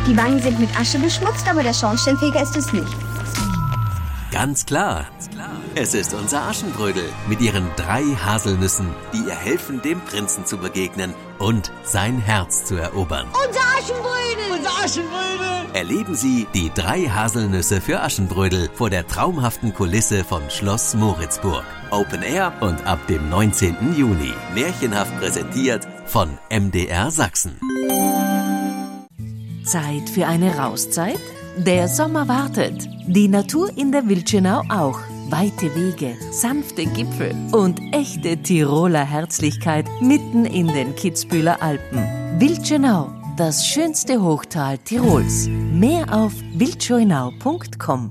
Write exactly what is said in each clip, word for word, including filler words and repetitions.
Die Wangen sind mit Asche beschmutzt, aber der Schornsteinfeger ist es nicht. Ganz klar. Es ist unser Aschenbrödel mit ihren drei Haselnüssen, die ihr helfen, dem Prinzen zu begegnen und sein Herz zu erobern. Unser Aschenbrödel! Unser Aschenbrödel! Erleben Sie die drei Haselnüsse für Aschenbrödel vor der traumhaften Kulisse von Schloss Moritzburg. Open Air und ab dem neunzehnten Juni. Märchenhaft präsentiert von M D R Sachsen. Zeit für eine Rauszeit? Der Sommer wartet. Die Natur in der Wildschönau auch. Weite Wege, sanfte Gipfel und echte Tiroler Herzlichkeit mitten in den Kitzbüheler Alpen. Wildschönau, das schönste Hochtal Tirols. Mehr auf wildschönau punkt com.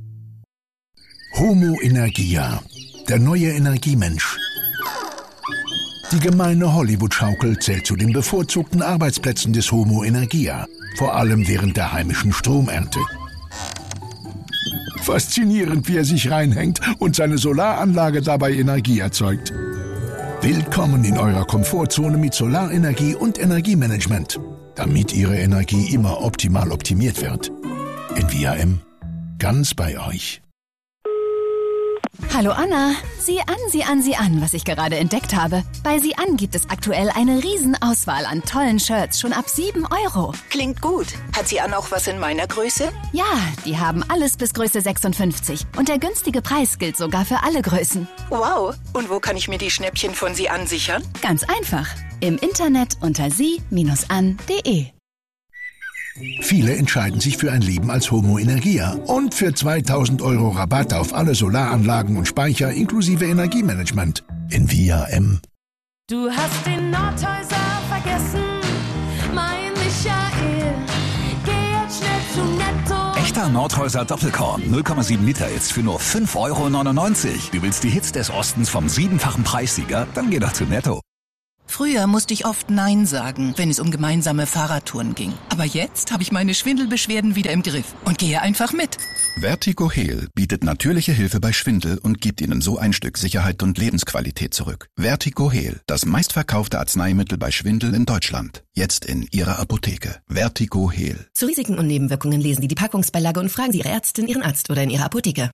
Homo Energia, der neue Energiemensch. Die gemeine Hollywood-Schaukel zählt zu den bevorzugten Arbeitsplätzen des Homo Energia, vor allem während der heimischen Stromernte. Faszinierend, wie er sich reinhängt und seine Solaranlage dabei Energie erzeugt. Willkommen in eurer Komfortzone mit Solarenergie und Energiemanagement, damit Ihre Energie immer optimal optimiert wird. In V R M, ganz bei euch. Hallo Anna, sieh an, sieh an, sieh an, was ich gerade entdeckt habe. Bei sieh an gibt es aktuell eine Riesenauswahl an tollen Shirts, schon ab sieben Euro. Klingt gut. Hat sie an auch was in meiner Größe? Ja, die haben alles bis Größe sechsundfünfzig. Und der günstige Preis gilt sogar für alle Größen. Wow. Und wo kann ich mir die Schnäppchen von sie an sichern? Ganz einfach. Im Internet unter sie an punkt de. Viele entscheiden sich für ein Leben als Homo Energia und für zweitausend Euro Rabatt auf alle Solaranlagen und Speicher inklusive Energiemanagement in V R M. Du hast den Nordhäuser vergessen, mein Michael. Geh jetzt schnell zu Netto. Echter Nordhäuser Doppelkorn, null Komma sieben Liter jetzt für nur fünf Euro neunundneunzig. Du willst die Hits des Ostens vom siebenfachen Preissieger? Dann geh doch zu Netto. Früher musste ich oft Nein sagen, wenn es um gemeinsame Fahrradtouren ging. Aber jetzt habe ich meine Schwindelbeschwerden wieder im Griff und gehe einfach mit. Vertigo Heal bietet natürliche Hilfe bei Schwindel und gibt Ihnen so ein Stück Sicherheit und Lebensqualität zurück. Vertigo Heal, das meistverkaufte Arzneimittel bei Schwindel in Deutschland. Jetzt in Ihrer Apotheke. Vertigo Heal. Zu Risiken und Nebenwirkungen lesen Sie die Packungsbeilage und fragen Sie Ihre Ärztin, Ihren Arzt oder in Ihrer Apotheke.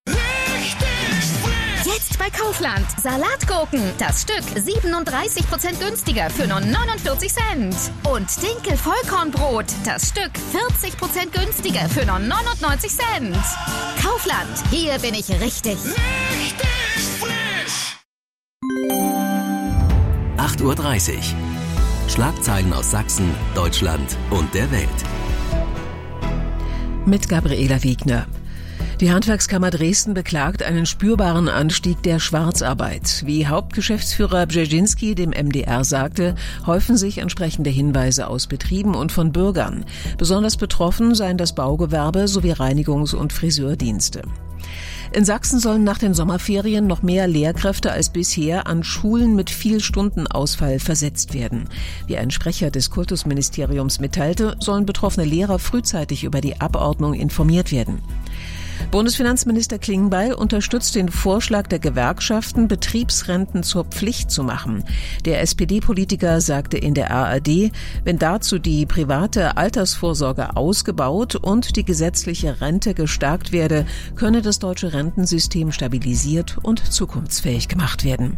Jetzt bei Kaufland. Salatgurken. Das Stück siebenunddreißig Prozent günstiger für nur neunundvierzig Cent. Und Dinkel Vollkornbrot. Das Stück vierzig Prozent günstiger für nur neunundneunzig Cent. Kaufland. Hier bin ich richtig. Richtig frisch. acht Uhr dreißig. Schlagzeilen aus Sachsen, Deutschland und der Welt. Mit Gabriela Wiegner. Die Handwerkskammer Dresden beklagt einen spürbaren Anstieg der Schwarzarbeit. Wie Hauptgeschäftsführer Brzezinski dem M D R sagte, häufen sich entsprechende Hinweise aus Betrieben und von Bürgern. Besonders betroffen seien das Baugewerbe sowie Reinigungs- und Friseurdienste. In Sachsen sollen nach den Sommerferien noch mehr Lehrkräfte als bisher an Schulen mit viel Stundenausfall versetzt werden. Wie ein Sprecher des Kultusministeriums mitteilte, sollen betroffene Lehrer frühzeitig über die Abordnung informiert werden. Bundesfinanzminister Klingbeil unterstützt den Vorschlag der Gewerkschaften, Betriebsrenten zur Pflicht zu machen. Der S P D-Politiker sagte in der A R D, wenn dazu die private Altersvorsorge ausgebaut und die gesetzliche Rente gestärkt werde, könne das deutsche Rentensystem stabilisiert und zukunftsfähig gemacht werden.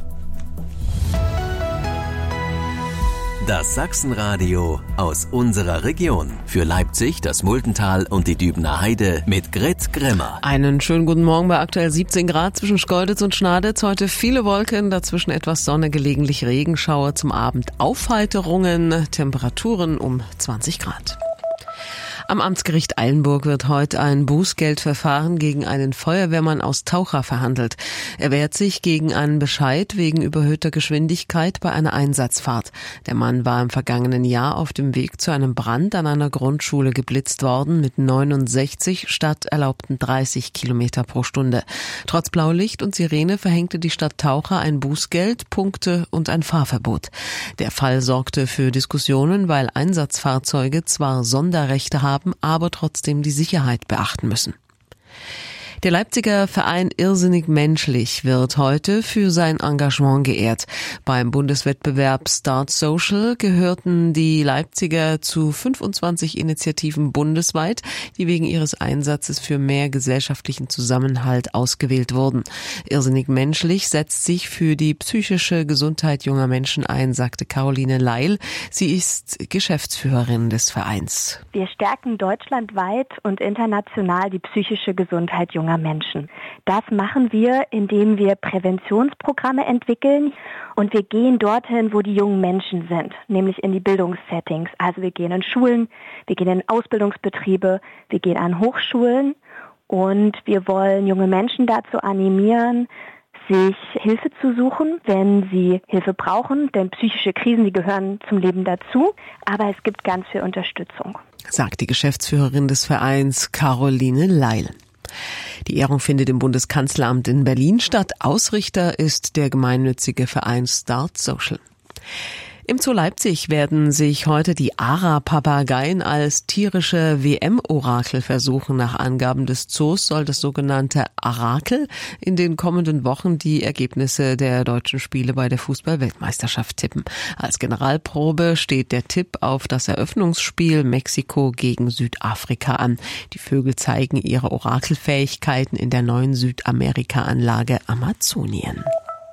Das Sachsenradio aus unserer Region. Für Leipzig, das Muldental und die Dübener Heide mit Grit Grimmer. Einen schönen guten Morgen bei aktuell siebzehn Grad zwischen Schkeuditz und Schnaditz. Heute viele Wolken, dazwischen etwas Sonne, gelegentlich Regenschauer, zum Abend Aufheiterungen, Temperaturen um zwanzig Grad. Am Amtsgericht Eilenburg wird heute ein Bußgeldverfahren gegen einen Feuerwehrmann aus Taucha verhandelt. Er wehrt sich gegen einen Bescheid wegen überhöhter Geschwindigkeit bei einer Einsatzfahrt. Der Mann war im vergangenen Jahr auf dem Weg zu einem Brand an einer Grundschule geblitzt worden mit neunundsechzig statt erlaubten dreißig Kilometer pro Stunde. Trotz Blaulicht und Sirene verhängte die Stadt Taucha ein Bußgeld, Punkte und ein Fahrverbot. Der Fall sorgte für Diskussionen, weil Einsatzfahrzeuge zwar Sonderrechte haben, aber trotzdem die Sicherheit beachten müssen. Der Leipziger Verein Irrsinnig Menschlich wird heute für sein Engagement geehrt. Beim Bundeswettbewerb Start Social gehörten die Leipziger zu fünfundzwanzig Initiativen bundesweit, die wegen ihres Einsatzes für mehr gesellschaftlichen Zusammenhalt ausgewählt wurden. Irrsinnig Menschlich setzt sich für die psychische Gesundheit junger Menschen ein, sagte Caroline Leil. Sie ist Geschäftsführerin des Vereins. Wir stärken deutschlandweit und international die psychische Gesundheit junger Menschen. Das machen wir, indem wir Präventionsprogramme entwickeln und wir gehen dorthin, wo die jungen Menschen sind, nämlich in die Bildungssettings. Also wir gehen in Schulen, wir gehen in Ausbildungsbetriebe, wir gehen an Hochschulen und wir wollen junge Menschen dazu animieren, sich Hilfe zu suchen, wenn sie Hilfe brauchen, denn psychische Krisen, die gehören zum Leben dazu, aber es gibt ganz viel Unterstützung, sagt die Geschäftsführerin des Vereins Caroline Leil. Die Ehrung findet im Bundeskanzleramt in Berlin statt. Ausrichter ist der gemeinnützige Verein Start Social. Im Zoo Leipzig werden sich heute die Ara-Papageien als tierische W M-Orakel versuchen. Nach Angaben des Zoos soll das sogenannte Arakel in den kommenden Wochen die Ergebnisse der deutschen Spiele bei der Fußball-Weltmeisterschaft tippen. Als Generalprobe steht der Tipp auf das Eröffnungsspiel Mexiko gegen Südafrika an. Die Vögel zeigen ihre Orakelfähigkeiten in der neuen Südamerika-Anlage Amazonien.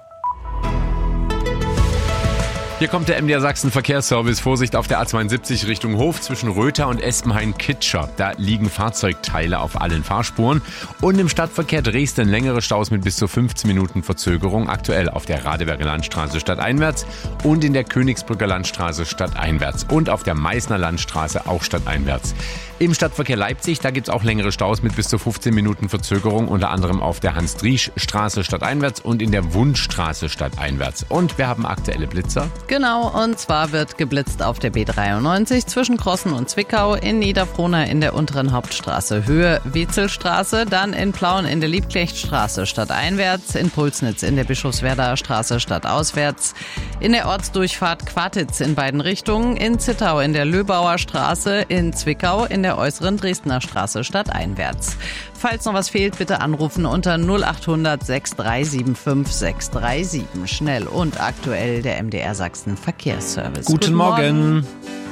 Hier kommt der M D R Sachsen Verkehrsservice. Vorsicht auf der A zweiundsiebzig Richtung Hof zwischen Röther und Espenhain-Kitscher. Da liegen Fahrzeugteile auf allen Fahrspuren. Und im Stadtverkehr Dresden längere Staus mit bis zu fünfzehn Minuten Verzögerung. Aktuell auf der Radeberger Landstraße stadteinwärts und in der Königsbrücker Landstraße stadteinwärts. Und auf der Meißner Landstraße auch stadteinwärts. Im Stadtverkehr Leipzig, da gibt's auch längere Staus mit bis zu fünfzehn Minuten Verzögerung. Unter anderem auf der Hans-Driesch-Straße stadteinwärts und in der Wundstraße stadteinwärts. Und wir haben aktuelle Blitzer. Genau, und zwar wird geblitzt auf der B dreiundneunzig zwischen Krossen und Zwickau, in Niederfrohna in der unteren Hauptstraße Höhe Wetzelstraße, dann in Plauen in der Liebknechtstraße stadteinwärts, in Pulsnitz in der Bischofswerder Straße stadtauswärts, in der Ortsdurchfahrt Quartitz in beiden Richtungen, in Zittau in der Löbauer Straße, in Zwickau in der äußeren Dresdner Straße stadteinwärts. Falls noch was fehlt, bitte anrufen unter null achthundert sechs drei sieben fünf sechs drei sieben. Schnell und aktuell der M D R Sachsen Verkehrsservice. Guten, Guten Morgen. Morgen.